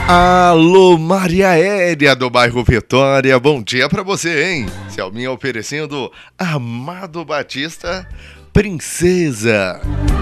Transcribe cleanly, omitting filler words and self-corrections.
Alô, Maria Aérea do bairro Vitória, bom dia pra você, hein? Selminha oferecendo Amado Batista, Princesa.